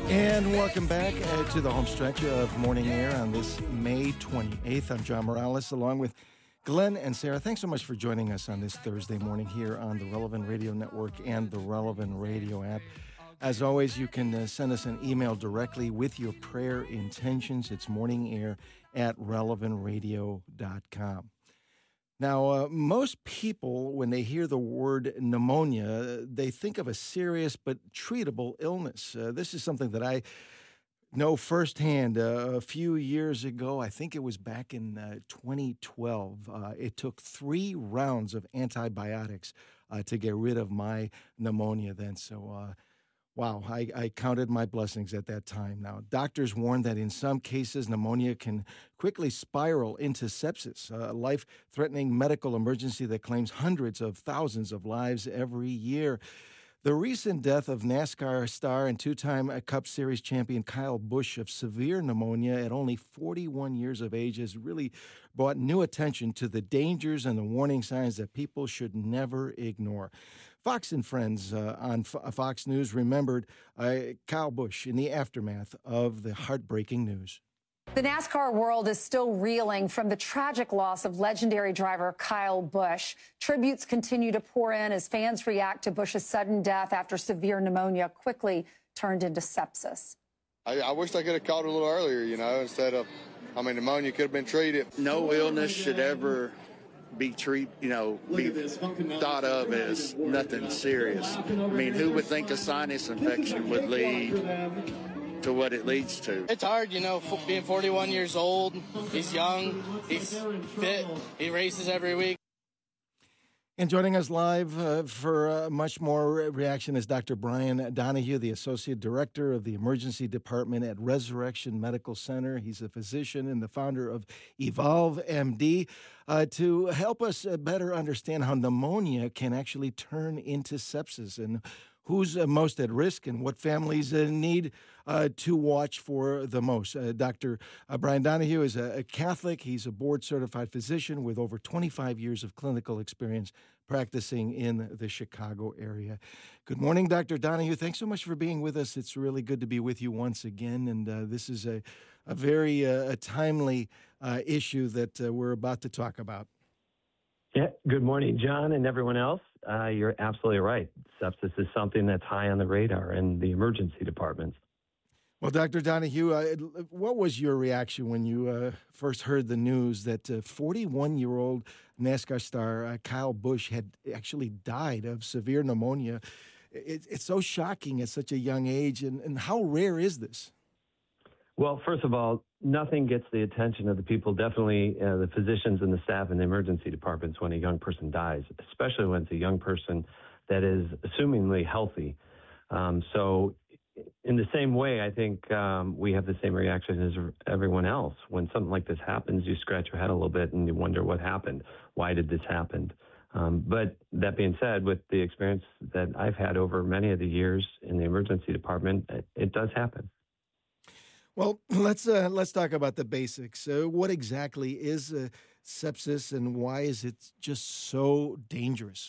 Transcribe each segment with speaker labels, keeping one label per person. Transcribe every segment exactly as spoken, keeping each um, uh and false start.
Speaker 1: And welcome back uh, to the home stretch of Morning Air on this May twenty-eighth. I'm John Morales, along with Glenn and Sarah. Thanks so much for joining us on this Thursday morning here on the Relevant Radio Network and the Relevant Radio app. As always, you can uh, send us an email directly with your prayer intentions. It's morningair at relevant radio dot com. Now, uh, most people, when they hear the word pneumonia, they think of a serious but treatable illness. Uh, this is something that I know firsthand. Uh, a few years ago, I think it was back in uh, twenty twelve, uh, it took three rounds of antibiotics uh, to get rid of my pneumonia then. So, uh, wow, I, I counted my blessings at that time. Now, doctors warn that in some cases, pneumonia can quickly spiral into sepsis, a life-threatening medical emergency that claims hundreds of thousands of lives every year. The recent death of NASCAR star and two-time Cup Series champion Kyle Busch of severe pneumonia at only forty-one years of age has really brought new attention to the dangers and the warning signs that people should never ignore. Fox and Friends uh, on F- Fox News remembered uh, Kyle Busch in the aftermath of the heartbreaking news.
Speaker 2: The NASCAR world is still reeling from the tragic loss of legendary driver Kyle Busch. Tributes continue to pour in as fans react to Busch's sudden death after severe pneumonia quickly turned into sepsis.
Speaker 3: I, I wish I could have caught it a little earlier, you know, instead of, I mean, pneumonia could have been treated.
Speaker 4: No illness should ever be treat, you know, be thought of as nothing serious. I mean, who would think a sinus infection would lead to what it leads to?
Speaker 5: It's hard, you know, being forty-one years old. He's young, he's fit, he races every week.
Speaker 1: And joining us live uh, for uh, much more reaction is Doctor Brian Donahue, the Associate Director of the Emergency Department at Resurrection Medical Center. He's a physician and the founder of Evolve M D, uh, to help us uh, better understand how pneumonia can actually turn into sepsis and who's uh, most at risk and what families uh, need uh, to watch for the most. Uh, Doctor Uh, Brian Donahue is a, a Catholic. He's a board-certified physician with over twenty-five years of clinical experience practicing in the Chicago area. Good morning, Doctor Donahue. Thanks so much for being with us. It's really good to be with you once again, and uh, this is a, a very uh, a timely uh, issue that uh, we're about to talk about.
Speaker 6: Yeah, good morning, John, and everyone else. Uh, you're absolutely right. Sepsis is something that's high on the radar in the emergency departments.
Speaker 1: Well, Doctor Donahue, uh, what was your reaction when you uh, first heard the news that uh, forty-one-year-old NASCAR star uh, Kyle Busch had actually died of severe pneumonia? It, it's so shocking at such a young age, and, and how rare is this?
Speaker 6: Well, first of all, nothing gets the attention of the people, definitely uh, the physicians and the staff in the emergency departments when a young person dies, especially when it's a young person that is assumingly healthy. Um, so in the same way, I think um, we have the same reaction as everyone else. When something like this happens, you scratch your head a little bit and you wonder what happened. Why did this happen? Um, but that being said, with the experience that I've had over many of the years in the emergency department, it, it does happen.
Speaker 1: Well, let's uh, let's talk about the basics. Uh, what exactly is uh, sepsis, and why is it just so dangerous?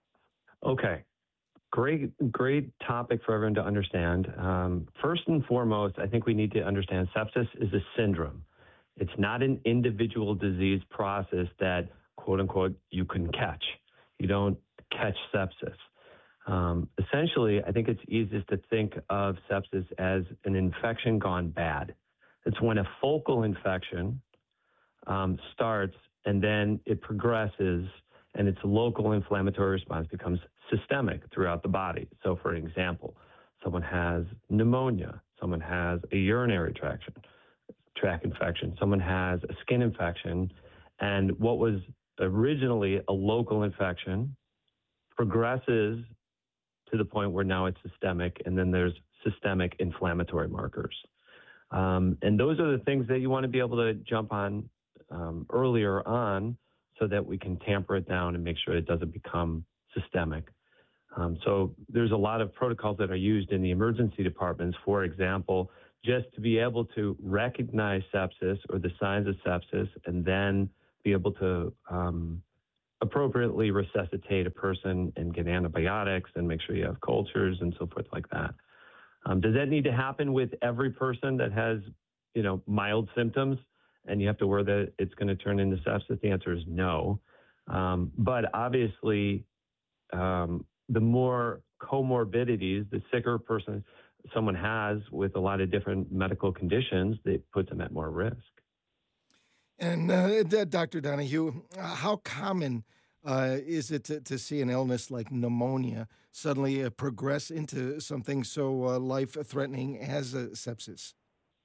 Speaker 6: Okay, great, great topic for everyone to understand. Um, first and foremost, I think we need to understand sepsis is a syndrome. It's not an individual disease process that, quote unquote, you can catch. You don't catch sepsis. Um, essentially, I think it's easiest to think of sepsis as an infection gone bad. It's when a focal infection um, starts and then it progresses and its local inflammatory response becomes systemic throughout the body. So, for example, someone has pneumonia, someone has a urinary traction, tract infection, someone has a skin infection, and what was originally a local infection progresses to the point where now it's systemic, and then there's systemic inflammatory markers. Um, and those are the things that you want to be able to jump on um, earlier on so that we can tamper it down and make sure it doesn't become systemic. Um, so there's a lot of protocols that are used in the emergency departments, for example, just to be able to recognize sepsis or the signs of sepsis and then be able to um, appropriately resuscitate a person and get antibiotics and make sure you have cultures and so forth like that. Um, does that need to happen with every person that has, you know, mild symptoms and you have to worry that it's going to turn into sepsis? The answer is no. Um, but obviously, um, the more comorbidities, the sicker person someone has with a lot of different medical conditions, that puts them at more risk.
Speaker 1: And uh, Doctor Donahue, how common uh, is it to, to see an illness like pneumonia suddenly uh, progress into something so uh, life-threatening as uh, sepsis?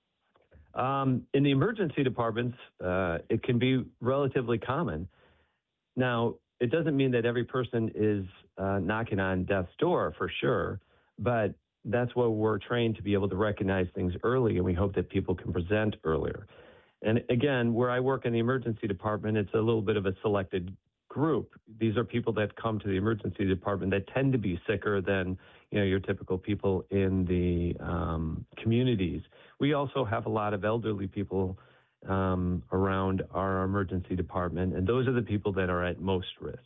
Speaker 6: Um, in the emergency departments, uh, it can be relatively common. Now, it doesn't mean that every person is uh, knocking on death's door for sure, but that's why we're trained to be able to recognize things early, and we hope that people can present earlier. And again, where I work in the emergency department, it's a little bit of a selected group. These are people that come to the emergency department that tend to be sicker than, you know, your typical people in the um, communities. We also have a lot of elderly people um, around our emergency department, and those are the people that are at most risk.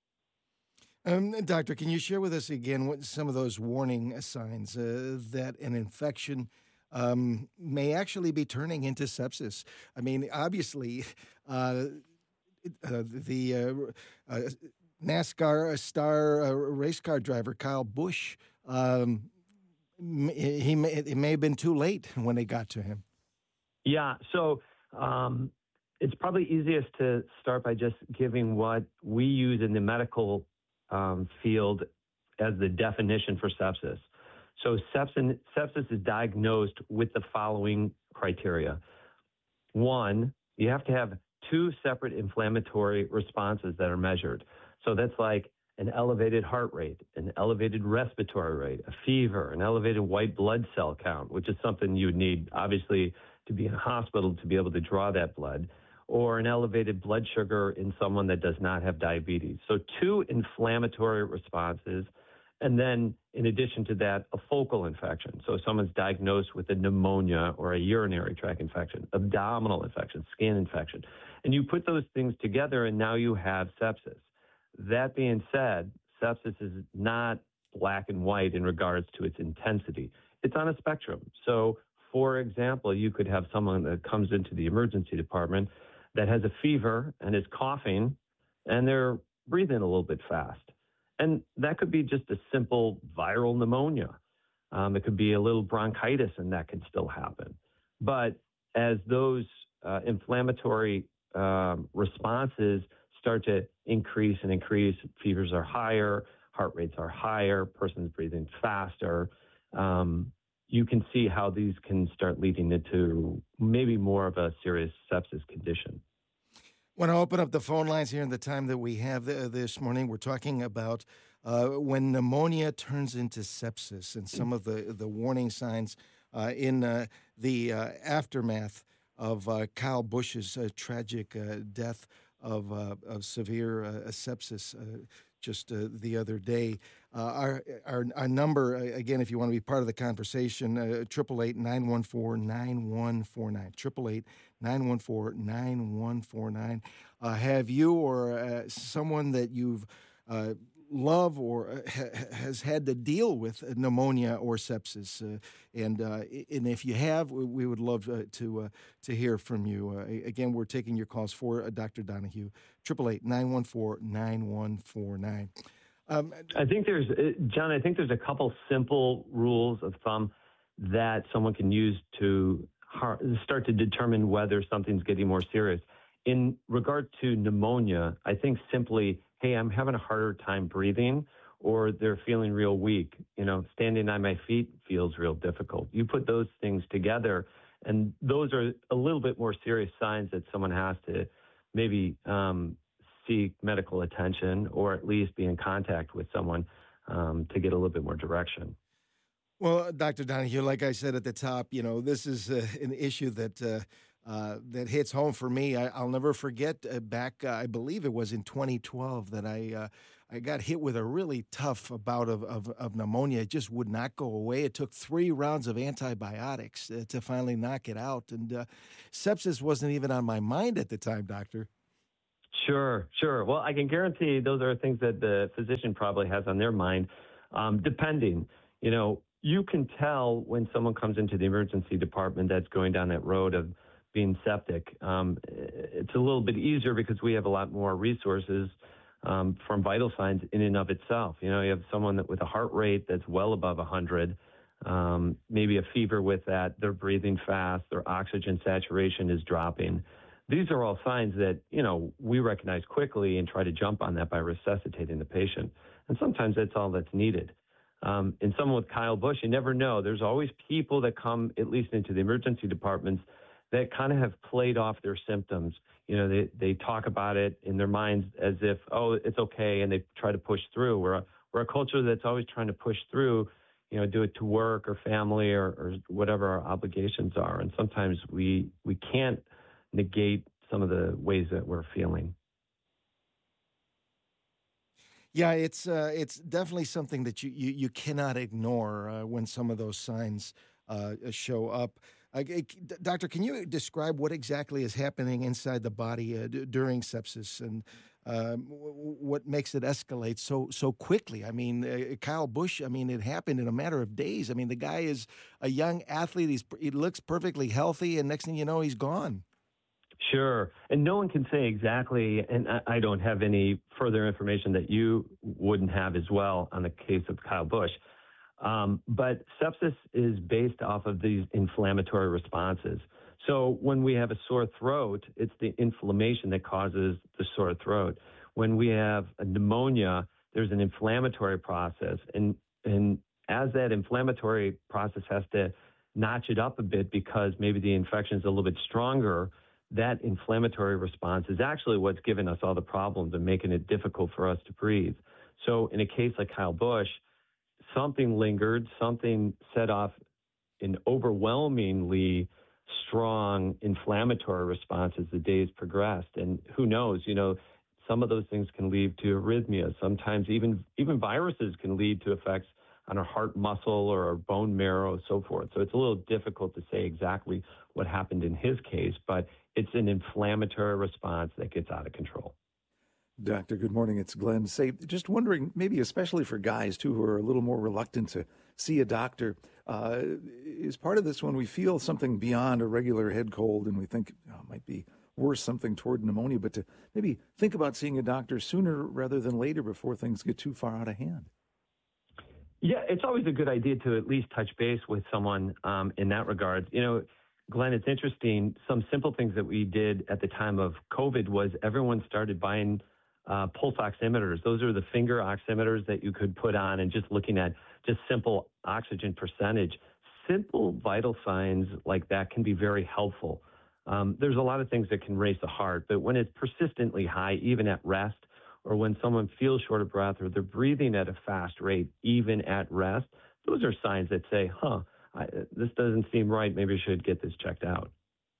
Speaker 1: Um, doctor, can you share with us again what some of those warning signs uh, that an infection um, may actually be turning into sepsis? I mean, obviously, uh, uh, the uh, uh, NASCAR star uh, race car driver Kyle Busch, um, he may, it may have been too late when they got to him.
Speaker 6: Yeah, so um, it's probably easiest to start by just giving what we use in the medical um, field as the definition for sepsis. So sepsis, sepsis is diagnosed with the following criteria. One, you have to have two separate inflammatory responses that are measured. So that's like an elevated heart rate, an elevated respiratory rate, a fever, an elevated white blood cell count, which is something you would need, obviously, to be in a hospital to be able to draw that blood, or an elevated blood sugar in someone that does not have diabetes. So two inflammatory responses, and then in addition to that, a focal infection. So someone's diagnosed with a pneumonia or a urinary tract infection, abdominal infection, skin infection. And you put those things together and now you have sepsis. That being said, sepsis is not black and white in regards to its intensity. It's on a spectrum. So for example, you could have someone that comes into the emergency department that has a fever and is coughing and they're breathing a little bit fast. And that could be just a simple viral pneumonia. Um, it could be a little bronchitis, and that can still happen. But as those uh, inflammatory um, responses start to increase and increase, fevers are higher, heart rates are higher, person's breathing faster, um, you can see how these can start leading into maybe more of a serious sepsis condition.
Speaker 1: I want to open up the phone lines here in the time that we have this morning. We're talking about uh, when pneumonia turns into sepsis and some of the, the warning signs uh, in uh, the uh, aftermath of uh, Kyle Busch's uh, tragic uh, death of, uh, of severe uh, sepsis uh, just uh, the other day. Uh, our, our our number, uh, again, if you want to be part of the conversation, uh, triple eight, nine one four, nine one four nine, triple eight, nine one four, nine one four nine. Uh, have you or uh, someone that you've uh, love or ha- has had to deal with pneumonia or sepsis? Uh, and uh, and if you have, we would love uh, to uh, to hear from you. Uh, again, we're taking your calls for uh, Doctor Donahue, triple eight, nine one four, nine one four nine. Um,
Speaker 6: I think there's, John, I think there's a couple simple rules of thumb that someone can use to start to determine whether something's getting more serious. In regard to pneumonia, I think simply, hey, I'm having a harder time breathing, or they're feeling real weak. You know, standing on my feet feels real difficult. You put those things together, and those are a little bit more serious signs that someone has to maybe um, seek medical attention or at least be in contact with someone um, to get a little bit more direction.
Speaker 1: Well, Doctor Donahue, like I said at the top, you know, this is uh, an issue that uh, uh, that hits home for me. I, I'll never forget uh, back, uh, I believe it was in twenty twelve, that I uh, I got hit with a really tough bout of, of, of pneumonia. It just would not go away. It took three rounds of antibiotics uh, to finally knock it out. And uh, sepsis wasn't even on my mind at the time, Doctor.
Speaker 6: Sure, sure. Well, I can guarantee those are things that the physician probably has on their mind, um, depending. You know, you can tell when someone comes into the emergency department that's going down that road of being septic. Um, it's a little bit easier because we have a lot more resources um, from vital signs in and of itself. You know, you have someone that with a heart rate that's well above one hundred, um, maybe a fever with that, they're breathing fast, their oxygen saturation is dropping. These are all signs that, you know, we recognize quickly and try to jump on that by resuscitating the patient. And sometimes that's all that's needed. Um, in someone with Kyle Busch, you never know. There's always people that come, at least into the emergency departments, that kind of have played off their symptoms. You know, they, they talk about it in their minds as if, oh, it's okay, and they try to push through. We're a, we're a culture that's always trying to push through, you know, do it to work or family or, or whatever our obligations are. And sometimes we we can't negate some of the ways that we're feeling.
Speaker 1: Yeah, it's uh, it's definitely something that you, you, you cannot ignore uh, when some of those signs uh, show up. Uh, Doctor, can you describe what exactly is happening inside the body uh, d- during sepsis and um, w- what makes it escalate so so quickly? I mean, uh, Kyle Busch, I mean, it happened in a matter of days. I mean, the guy is a young athlete. He's he looks perfectly healthy, and next thing you know, he's gone.
Speaker 6: Sure. And no one can say exactly, and I, I don't have any further information that you wouldn't have as well on the case of Kyle Busch. Um, but sepsis is based off of these inflammatory responses. So when we have a sore throat, it's the inflammation that causes the sore throat. When we have a pneumonia, there's an inflammatory process. And, and as that inflammatory process has to notch it up a bit because maybe the infection is a little bit stronger, that inflammatory response is actually what's given us all the problems and making it difficult for us to breathe. So in a case like Kyle Busch, something lingered, something set off an overwhelmingly strong inflammatory response as the days progressed. And who knows, you know, some of those things can lead to arrhythmia. Sometimes even, even viruses can lead to effects on our heart muscle or our bone marrow, so forth. So it's a little difficult to say exactly what happened in his case, but it's an inflammatory response that gets out of control.
Speaker 7: Doctor, good morning. It's Glenn. Say, just wondering, maybe especially for guys, too, who are a little more reluctant to see a doctor, uh, is part of this when we feel something beyond a regular head cold and we think oh, it might be worse, something toward pneumonia, but to maybe think about seeing a doctor sooner rather than later before things get too far out of hand?
Speaker 6: Yeah, it's always a good idea to at least touch base with someone um, in that regard. You know, Glenn, it's interesting. Some simple things that we did at the time of COVID was everyone started buying uh, pulse oximeters. Those are the finger oximeters that you could put on and just looking at just simple oxygen percentage. Simple vital signs like that can be very helpful. Um, there's a lot of things that can race the heart, but when it's persistently high, even at rest, or when someone feels short of breath or they're breathing at a fast rate, even at rest, those are signs that say, huh, I, this doesn't seem right. Maybe I should get this checked out.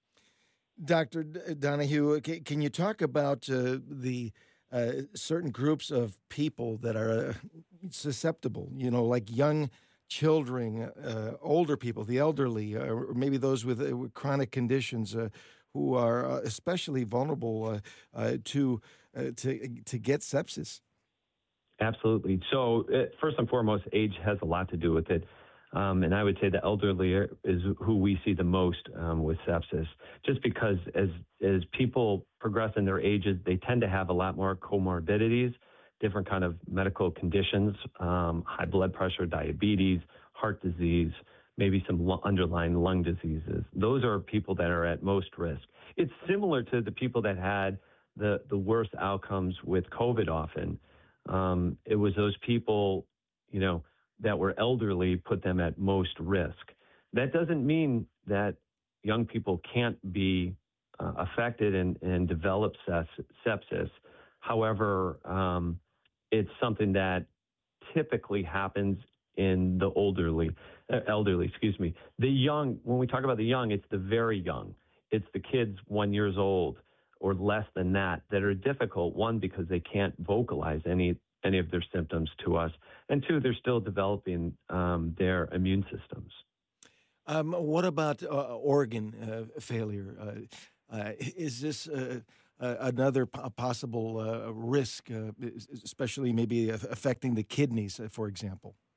Speaker 1: Doctor Donahue, can you talk about uh, the uh, certain groups of people that are uh, susceptible, you know, like young children, uh, older people, the elderly, uh, or maybe those with, uh, with chronic conditions uh, who are uh, especially vulnerable uh, uh, to Uh, to to get sepsis?
Speaker 6: Absolutely. So uh, first and foremost, age has a lot to do with it. Um, and I would say the elderly is who we see the most um, with sepsis, just because as as people progress in their ages, they tend to have a lot more comorbidities, different kind of medical conditions, um, high blood pressure, diabetes, heart disease, maybe some lo- underlying lung diseases. Those are people that are at most risk. It's similar to the people that had the, the worst outcomes with COVID often. Um, it was those people, you know, that were elderly put them at most risk. That doesn't mean that young people can't be uh, affected and, and develop sepsis. However, um, it's something that typically happens in the elderly, uh, elderly, excuse me. The young, when we talk about the young, it's the very young. It's the kids one years old or less than that that are difficult. One, because they can't vocalize any any of their symptoms to us, and two, they're still developing um, their immune systems.
Speaker 1: Um, what about uh, organ uh, failure? Uh, uh, is this uh, uh, another p- possible uh, risk, uh, especially maybe affecting the kidneys, uh, for example?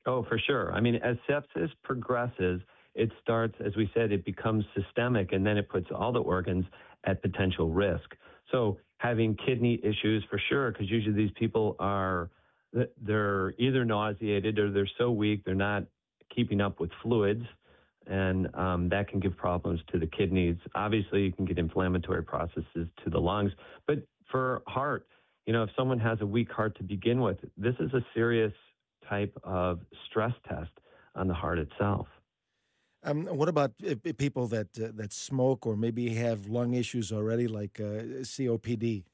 Speaker 6: Oh, for sure. I mean, as sepsis progresses, it starts, as we said, it becomes systemic, and then it puts all the organs at potential risk. So having kidney issues, for sure, because usually these people are, they're either nauseated or they're so weak, they're not keeping up with fluids, and um, that can give problems to the kidneys. Obviously, you can get inflammatory processes to the lungs. But for heart, you know, if someone has a weak heart to begin with, this is a serious type of stress test on the heart itself.
Speaker 1: Um, what about uh, people that uh, that smoke or maybe have lung issues already, like uh, C O P D?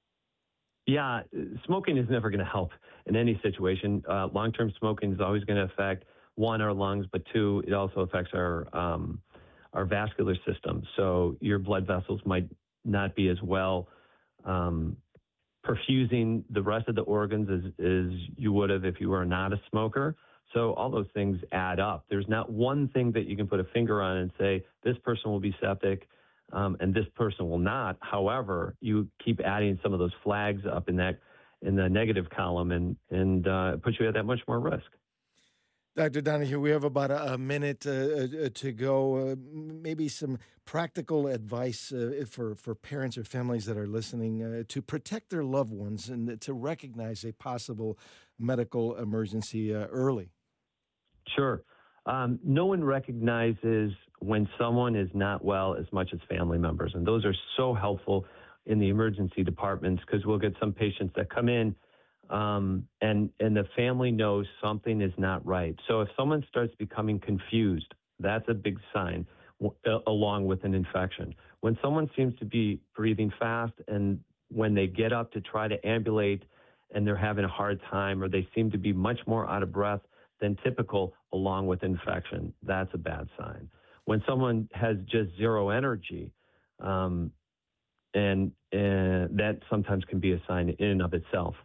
Speaker 6: Yeah, smoking is never going to help in any situation. Uh, long-term smoking is always going to affect, one, our lungs, but two, it also affects our um, our vascular system. So your blood vessels might not be as well um, perfusing the rest of the organs as, as you would have if you were not a smoker. So all those things add up. There's not one thing that you can put a finger on and say, this person will be septic um, and this person will not. However, you keep adding some of those flags up in that in the negative column, and, and uh, it puts you at that much more risk.
Speaker 1: Doctor Donahue, we have about a, a minute uh, to go. Uh, maybe some practical advice uh, for, for parents or families that are listening uh, to protect their loved ones and to recognize a possible medical emergency uh, early.
Speaker 6: Sure. Um, no one recognizes when someone is not well as much as family members, and those are so helpful in the emergency departments because we'll get some patients that come in Um, and, and the family knows something is not right. So if someone starts becoming confused, that's a big sign w- along with an infection. When someone seems to be breathing fast and when they get up to try to ambulate and they're having a hard time, or they seem to be much more out of breath than typical along with infection, that's a bad sign. When someone has just zero energy, um, and, and that sometimes can be a sign in and of itself.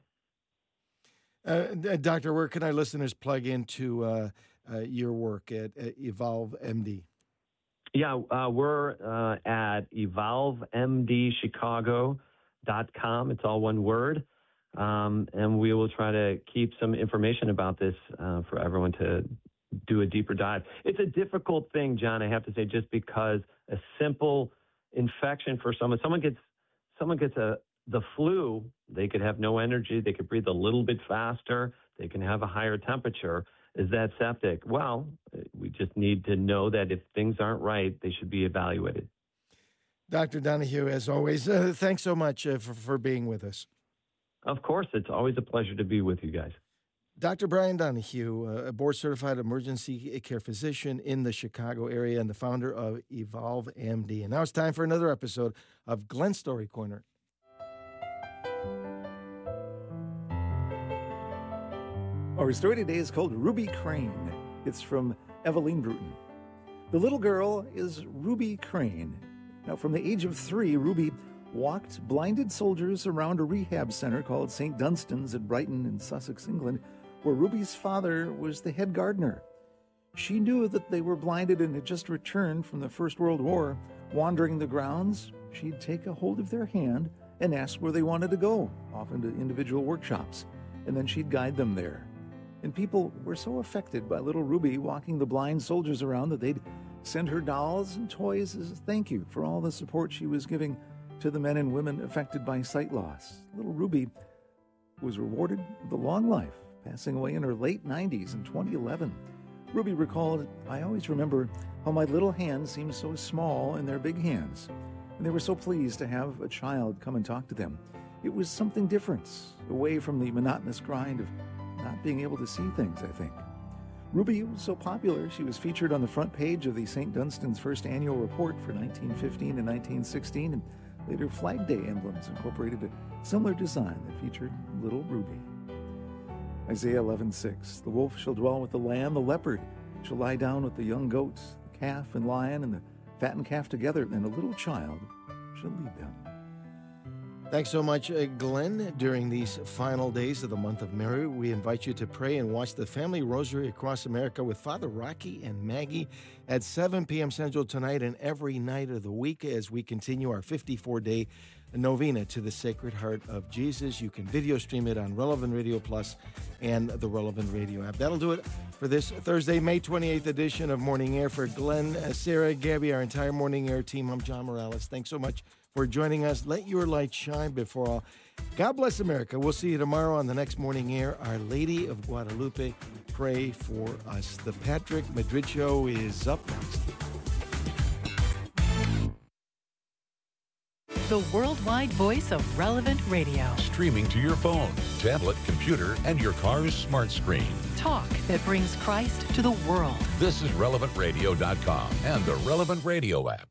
Speaker 1: Uh, Doctor, where can our listeners plug into uh, uh, your work at, at Evolve M D?
Speaker 6: Yeah, uh, we're uh, at evolve m d chicago dot com. It's all one word. Um, and we will try to keep some information about this uh, for everyone to do a deeper dive. It's a difficult thing, John, I have to say, just because a simple infection for someone, someone gets, someone gets a, the flu, they could have no energy, they could breathe a little bit faster, they can have a higher temperature. Is that septic? Well, we just need to know that if things aren't right, they should be evaluated. Doctor
Speaker 1: Donahue, as always, uh, thanks so much uh, for, for being with us.
Speaker 6: Of course, it's always a pleasure to be with you guys.
Speaker 1: Doctor Brian Donahue, uh, a board-certified emergency care physician in the Chicago area and the founder of Evolve M D. And now it's time for another episode of Glenn Story Corner.
Speaker 7: Our story today is called Ruby Crane. It's from Eveline Bruton. The little girl is Ruby Crane. Now, from the age of three, Ruby walked blinded soldiers around a rehab center called Saint Dunstan's at Brighton in Sussex, England, where Ruby's father was the head gardener. She knew that they were blinded and had just returned from the First World War. Wandering the grounds, she'd take a hold of their hand and ask where they wanted to go, often to individual workshops, and then she'd guide them there. And people were so affected by little Ruby walking the blind soldiers around that they'd send her dolls and toys as a thank you for all the support she was giving to the men and women affected by sight loss. Little Ruby was rewarded with a long life, passing away in her late nineties in twenty eleven. Ruby recalled, "I always remember how my little hands seemed so small in their big hands, and they were so pleased to have a child come and talk to them. It was something different, away from the monotonous grind of not being able to see things, I think." Ruby was so popular, she was featured on the front page of the Saint Dunstan's first annual report for nineteen fifteen and nineteen sixteen, and later Flag Day emblems incorporated a similar design that featured little Ruby. Isaiah eleven six, "The wolf shall dwell with the lamb, the leopard shall lie down with the young goats, the calf and lion and the fattened calf together, and a little child shall lead them."
Speaker 1: Thanks so much, uh, Glenn. During these final days of the month of Mary, we invite you to pray and watch the Family Rosary Across America with Father Rocky and Maggie at seven p.m. Central tonight and every night of the week as we continue our fifty-four day novena to the Sacred Heart of Jesus. You can video stream it on Relevant Radio Plus and the Relevant Radio app. That'll do it for this Thursday, May twenty-eighth edition of Morning Air. For Glenn, uh, Sarah, Gabby, our entire Morning Air team, I'm John Morales. Thanks so much for joining us. Let your light shine before all. God bless America. We'll see you tomorrow on the next Morning Air. Our Lady of Guadalupe, pray for us. The Patrick Madrid Show is up next.
Speaker 8: The worldwide voice of Relevant Radio.
Speaker 9: Streaming to your phone, tablet, computer, and your car's smart screen.
Speaker 8: Talk that brings Christ to the world.
Speaker 9: This is relevant radio dot com and the Relevant Radio app.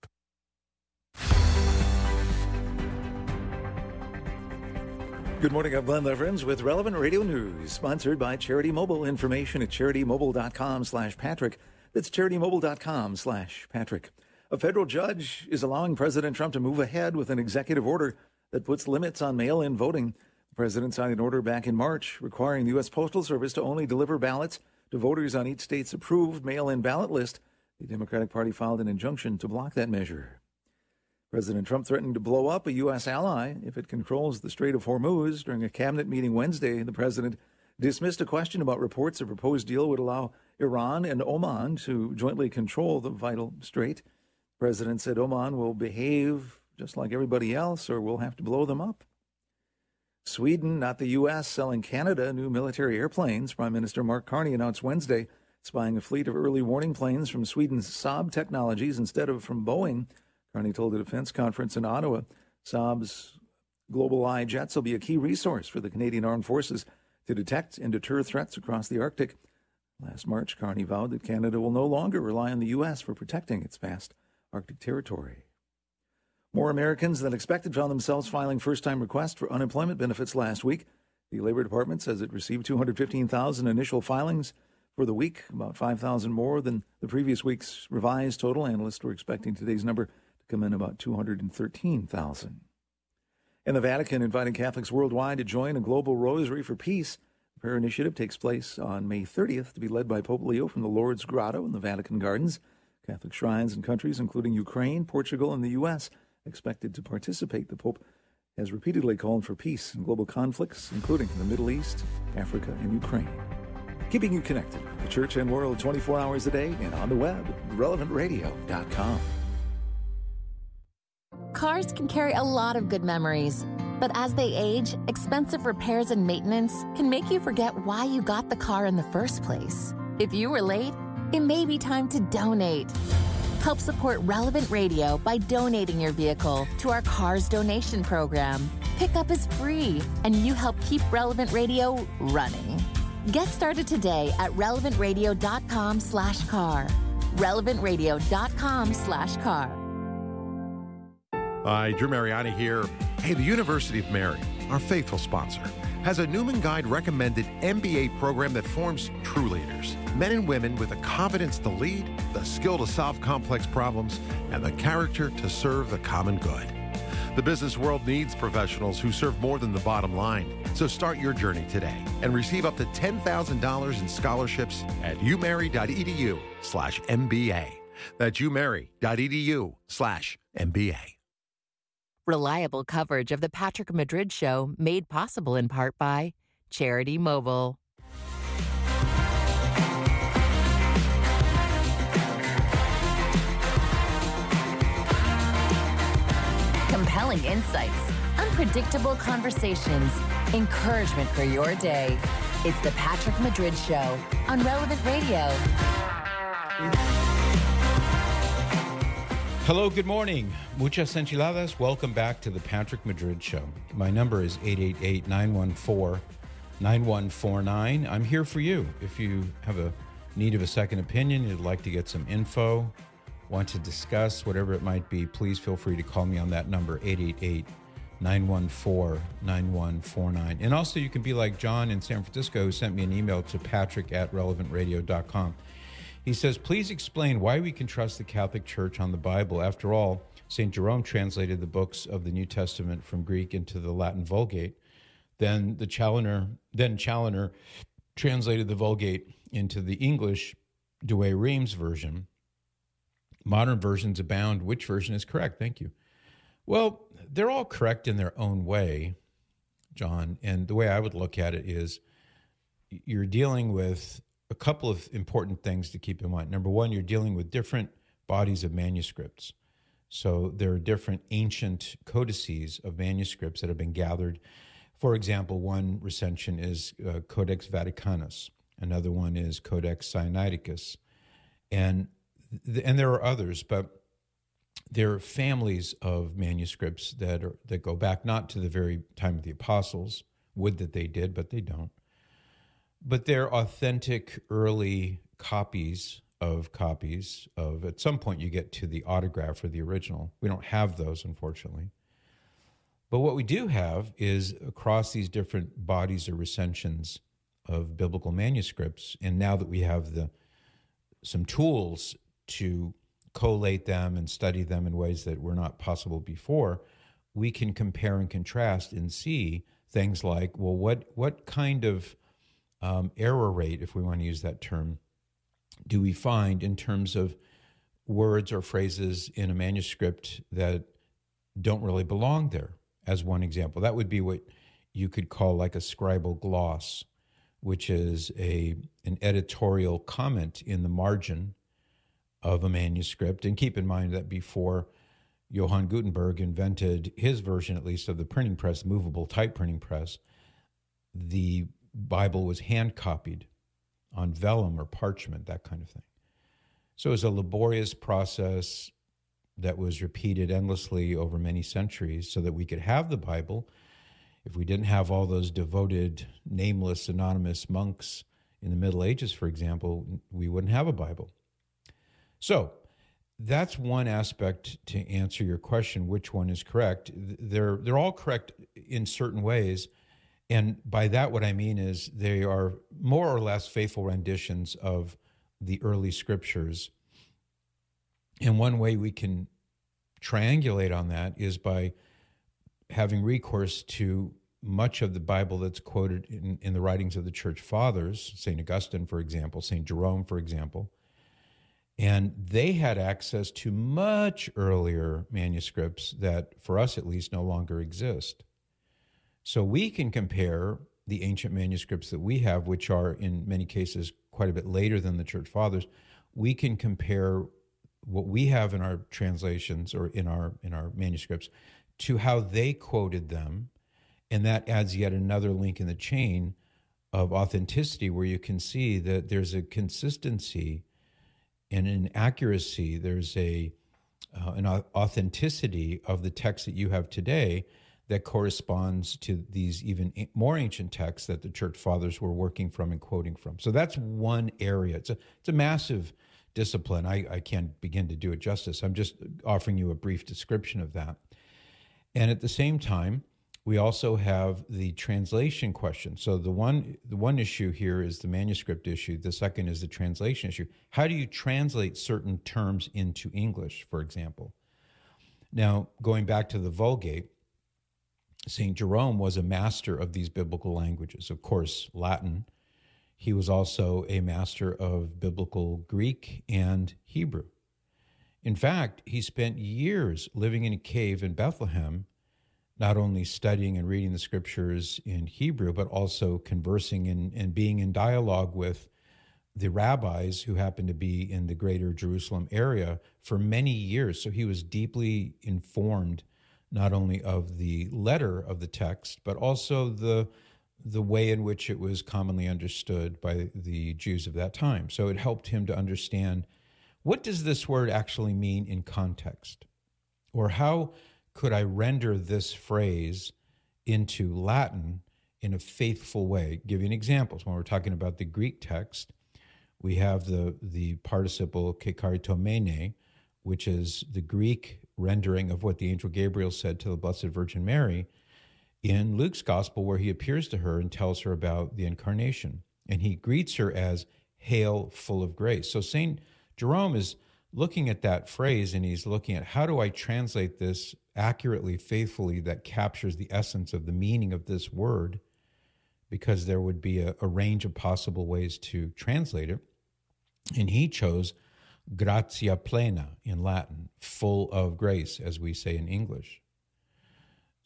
Speaker 7: Good morning, I'm Glenn Leverins with Relevant Radio News, sponsored by Charity Mobile. Information at charity mobile dot com slash Patrick. That's charity mobile dot com slash Patrick. A federal judge is allowing President Trump to move ahead with an executive order that puts limits on mail-in voting. The president signed an order back in March requiring the U S Postal Service to only deliver ballots to voters on each state's approved mail-in ballot list. The Democratic Party filed an injunction to block that measure. President Trump threatened to blow up a U S ally if it controls the Strait of Hormuz. During a cabinet meeting Wednesday, the president dismissed a question about reports a proposed deal would allow Iran and Oman to jointly control the vital strait. The president said Oman will behave just like everybody else or we'll have to blow them up. Sweden, not the U S, selling Canada new military airplanes. Prime Minister Mark Carney announced Wednesday it's buying a fleet of early warning planes from Sweden's Saab Technologies instead of from Boeing. Carney told a defense conference in Ottawa Saab's Global Eye jets will be a key resource for the Canadian Armed Forces to detect and deter threats across the Arctic. Last March, Carney vowed that Canada will no longer rely on the U S for protecting its vast Arctic territory. More Americans than expected found themselves filing first-time requests for unemployment benefits last week. The Labor Department says it received two hundred fifteen thousand initial filings for the week, about five thousand more than the previous week's revised total. Analysts were expecting today's number to come in about two hundred thirteen thousand. And the Vatican inviting Catholics worldwide to join a global rosary for peace. The prayer initiative takes place on May thirtieth to be led by Pope Leo from the Lourdes Grotto in the Vatican Gardens. Catholic shrines and countries, including Ukraine, Portugal, and the U S, expected to participate. The Pope has repeatedly called for peace in global conflicts, including the Middle East, Africa, and Ukraine. Keeping you connected, the church and world twenty-four hours a day and on the web, relevant radio dot com.
Speaker 10: Cars can carry a lot of good memories, but as they age, expensive repairs and maintenance can make you forget why you got the car in the first place. If you were late, it may be time to donate. Help support Relevant Radio by donating your vehicle to our Cars Donation Program. Pickup is free, and you help keep Relevant Radio running. Get started today at relevant radio dot com slash car. relevant radio dot com slash car.
Speaker 11: Hi, Drew Mariani here. Hey, the University of Mary, our faithful sponsor, has a Newman Guide recommended M B A program that forms true leaders. Men and women with the confidence to lead, the skill to solve complex problems, and the character to serve the common good. The business world needs professionals who serve more than the bottom line. So start your journey today and receive up to ten thousand dollars in scholarships at umary.edu slash MBA. That's umary.edu slash MBA.
Speaker 10: Reliable coverage of the Patrick Madrid Show made possible in part by Charity Mobile. Compelling insights, unpredictable conversations, encouragement for your day. It's the Patrick Madrid Show on Relevant Radio.
Speaker 12: Hello, good morning. Muchas enchiladas. Welcome back to the Patrick Madrid Show. My number is eight eight eight, nine one four, nine one four nine. I'm here for you. If you have a need of a second opinion, you'd like to get some info, want to discuss whatever it might be, please feel free to call me on that number, eight eight eight, nine one four, nine one four nine. And also you can be like John in San Francisco, who sent me an email to patrick at relevant radio dot com. He says, please explain why we can trust the Catholic Church on the Bible. After all, Saint Jerome translated the books of the New Testament from Greek into the Latin Vulgate. Then the Challoner, then Challoner translated the Vulgate into the English Douay-Rheims version. Modern versions abound. Which version is correct? Thank you. Well, they're all correct in their own way, John. And the way I would look at it is you're dealing with a couple of important things to keep in mind. Number one, you're dealing with different bodies of manuscripts. So there are different ancient codices of manuscripts that have been gathered. For example, one recension is uh, Codex Vaticanus. Another one is Codex Sinaiticus. And, th- and there are others, but there are families of manuscripts that are, that go back not to the very time of the apostles. Would that they did, but they don't. But they're authentic early copies of copies of, at some point you get to the autograph or the original. We don't have those, unfortunately. But what we do have is across these different bodies or recensions of biblical manuscripts, and now that we have the some tools to collate them and study them in ways that were not possible before, we can compare and contrast and see things like, well, what what kind of um, error rate, if we want to use that term, do we find in terms of words or phrases in a manuscript that don't really belong there, as one example? That would be what you could call like a scribal gloss, which is a an editorial comment in the margin of a manuscript. And keep in mind that before Johann Gutenberg invented his version, at least, of the printing press, movable type printing press, the Bible was hand-copied on vellum or parchment, that kind of thing. So it was a laborious process that was repeated endlessly over many centuries so that we could have the Bible. If we didn't have all those devoted, nameless, anonymous monks in the Middle Ages, for example, we wouldn't have a Bible. So that's one aspect to answer your question, which one is correct. They're, they're all correct in certain ways. And by that, what I mean is they are more or less faithful renditions of the early scriptures. And one way we can triangulate on that is by having recourse to much of the Bible that's quoted in, in the writings of the church fathers, Saint Augustine, for example, Saint Jerome, for example. And they had access to much earlier manuscripts that, for us at least, no longer exist. So we can compare the ancient manuscripts that we have, which are in many cases quite a bit later than the church fathers. We can compare what we have in our translations or in our in our manuscripts to how they quoted them, and that adds yet another link in the chain of authenticity, where you can see that there's a consistency and an accuracy. There's a uh, an authenticity of the text that you have today that corresponds to these even more ancient texts that the church fathers were working from and quoting from. So that's one area. It's a it's a massive discipline. I, I can't begin to do it justice. I'm just offering you a brief description of that. And at the same time, we also have the translation question. So the one the one issue here is the manuscript issue. The second is the translation issue. How do you translate certain terms into English, for example? Now, going back to the Vulgate, Saint Jerome was a master of these biblical languages. Of course, Latin. He was also a master of biblical Greek and Hebrew. In fact, he spent years living in a cave in Bethlehem, not only studying and reading the scriptures in Hebrew, but also conversing and, and being in dialogue with the rabbis who happened to be in the greater Jerusalem area for many years. So he was deeply informed not only of the letter of the text, but also the the way in which it was commonly understood by the Jews of that time. So it helped him to understand, what does this word actually mean in context? Or how could I render this phrase into Latin in a faithful way? Give you an example. When we're talking about the Greek text, we have the, the participle kecharitomene, which is the Greek rendering of what the angel Gabriel said to the Blessed Virgin Mary in Luke's gospel, where he appears to her and tells her about the incarnation. And he greets her as, "Hail, full of grace." So Saint Jerome is looking at that phrase, and he's looking at, how do I translate this accurately, faithfully, that captures the essence of the meaning of this word? Because there would be a, a range of possible ways to translate it. And he chose gratia plena in Latin, full of grace, as we say in English.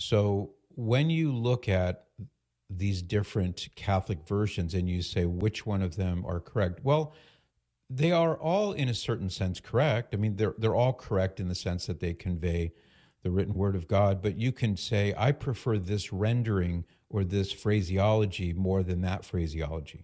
Speaker 12: So when you look at these different Catholic versions and you say which one of them are correct, well, they are all in a certain sense correct. I mean, they're they're all correct in the sense that they convey the written word of God, but you can say, I prefer this rendering or this phraseology more than that phraseology.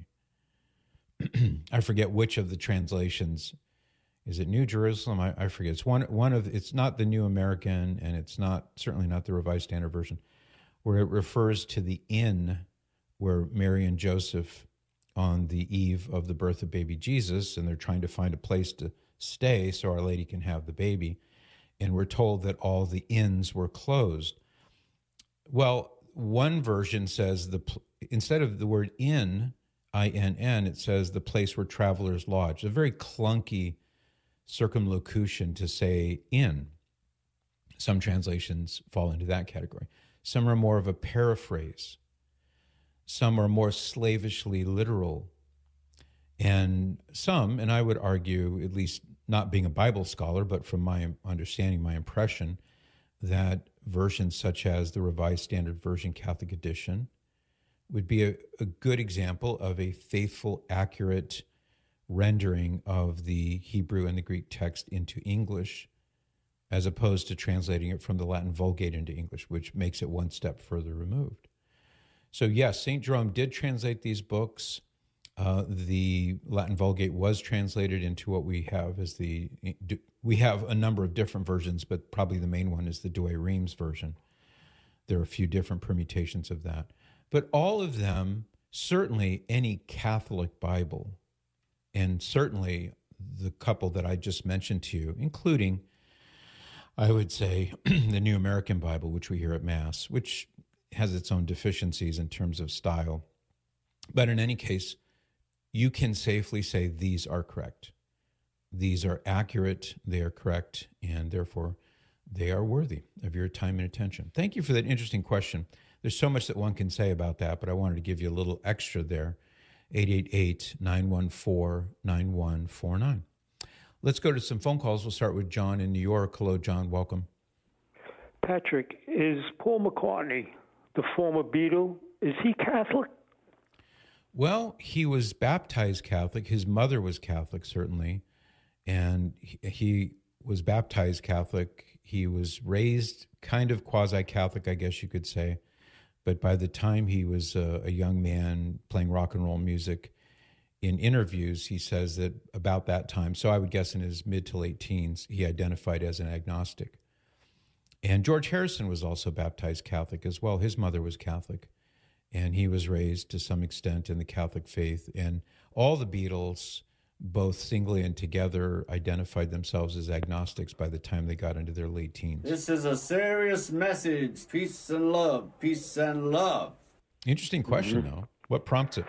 Speaker 12: I forget which of the translations. Is it New Jerusalem? I, I forget. It's one one of. It's not the New American, and it's not certainly not the Revised Standard Version, where it refers to the inn where Mary and Joseph, on the eve of the birth of baby Jesus, and they're trying to find a place to stay so Our Lady can have the baby, and we're told that all the inns were closed. Well, one version says the instead of the word inn, I N N, it says the place where travelers lodge. A very clunky circumlocution to say inn. Some translations fall into that category. Some are more of a paraphrase. Some are more slavishly literal. And some, and I would argue, at least not being a Bible scholar, but from my understanding, my impression, that versions such as the Revised Standard Version Catholic Edition would be a, a good example of a faithful, accurate rendering of the Hebrew and the Greek text into English, as opposed to translating it from the Latin Vulgate into English, which makes it one step further removed. So yes, Saint Jerome did translate these books. Uh, the Latin Vulgate was translated into what we have as the, we have a number of different versions, but probably the main one is the Douay-Rheims version. There are a few different permutations of that. But all of them, certainly any Catholic Bible, and certainly the couple that I just mentioned to you, including, I would say, the New American Bible, which we hear at Mass, which has its own deficiencies in terms of style. But in any case, you can safely say these are correct. These are accurate, they are correct, and therefore they are worthy of your time and attention. Thank you for that interesting question. There's so much that one can say about that, but I wanted to give you a little extra there. eight eight eight, nine one four, nine one four nine. Let's go to some phone calls. We'll start with John in New York. Hello, John. Welcome.
Speaker 13: Patrick, is Paul McCartney, the former Beatle, is he Catholic?
Speaker 12: Well, he was baptized Catholic. His mother was Catholic, certainly, and he, he was baptized Catholic. He was raised kind of quasi-Catholic, I guess you could say. But by the time he was a, a young man playing rock and roll music, in interviews, he says that about that time, so I would guess in his mid to late teens, he identified as an agnostic. And George Harrison was also baptized Catholic as well. His mother was Catholic, and he was raised to some extent in the Catholic faith. And all the Beatles, both singly and together, identified themselves as agnostics by the time they got into their late teens.
Speaker 14: This is a serious message. Peace and love. Peace and love.
Speaker 12: Interesting question, mm-hmm. though. What prompts it?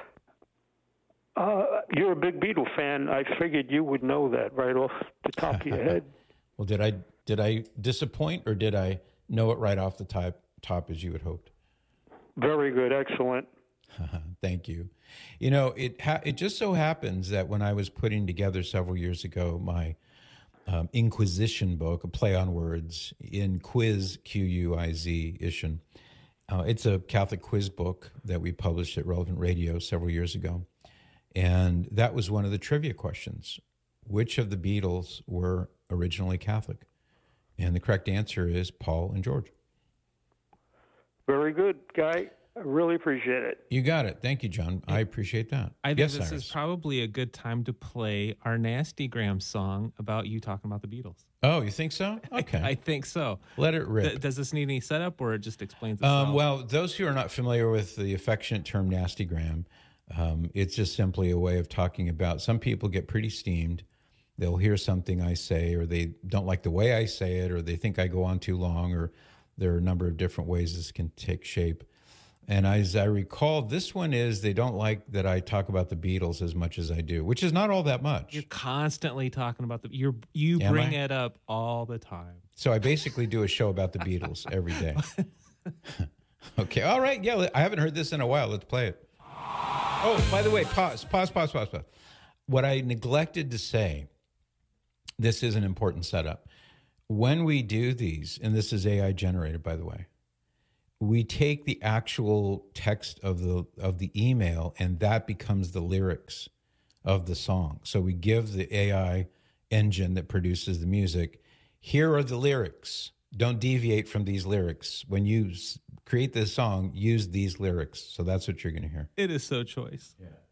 Speaker 13: Uh, you're a big Beatle fan. I figured you would know that right off the top of your head.
Speaker 12: Well, did I did I disappoint, or did I know it right off the top, top as you had hoped?
Speaker 13: Very good. Excellent.
Speaker 12: Thank you. You know, it ha- it just so happens that when I was putting together several years ago my um, Inquisition book, a play on words, in quiz, Q U I Z, Ishin. Uh, it's a Catholic quiz book that we published at Relevant Radio several years ago. And that was one of the trivia questions. Which of the Beatles were originally Catholic? And the correct answer is Paul and George.
Speaker 13: Very good, Guy. I really appreciate it.
Speaker 12: You got it. Thank you, John. I appreciate that.
Speaker 15: I think
Speaker 12: yes,
Speaker 15: this
Speaker 12: Cyrus.
Speaker 15: is probably a good time to play our Nastygram song about you talking about the Beatles.
Speaker 12: Oh, you think so? Okay.
Speaker 15: I, I think so.
Speaker 12: Let it rip.
Speaker 15: Th- does this need any setup, or it just explains itself?
Speaker 12: Um, well, those who are not familiar with the affectionate term Nastygram, um, it's just simply a way of talking about, some people get pretty steamed. They'll hear something I say, or they don't like the way I say it, or they think I go on too long, or there are a number of different ways this can take shape. And as I recall, this one is they don't like that I talk about the Beatles as much as I do, which is not all that much.
Speaker 15: You're constantly talking about the you're you
Speaker 12: Am
Speaker 15: bring
Speaker 12: I?
Speaker 15: it up all the time.
Speaker 12: So I basically do a show about the Beatles every day. Okay, all right, yeah, I haven't heard this in a while. Let's play it. Oh, by the way, pause, pause, pause, pause, pause. What I neglected to say, this is an important setup. When we do these, and this is A I generated, by the way, we take the actual text of the of the email, and that becomes the lyrics of the song. So we give the A I engine that produces the music, here are the lyrics. Don't deviate from these lyrics. When you s- create this song, use these lyrics. So that's what you're going to hear.
Speaker 15: It is so choice.
Speaker 12: Yeah.